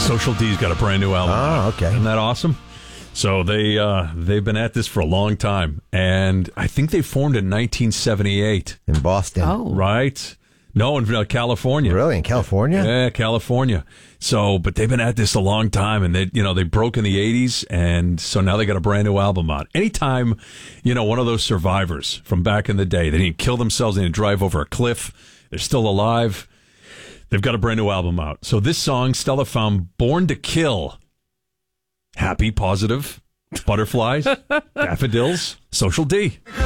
Social D's got a brand new album. Oh, okay. Isn't that awesome? So they've been at this for a long time, and I think they formed in 1978 in Boston. Oh, right? No, in California. Really, in California? Yeah, California. So, but they've been at this a long time, and they broke in the 80s, and so now they got a brand new album out. Anytime, one of those survivors from back in the day, they didn't kill themselves, they didn't drive over a cliff, they're still alive, they've got a brand new album out. So this song, Stella found Born to Kill. Happy, positive, butterflies, daffodils, Social D.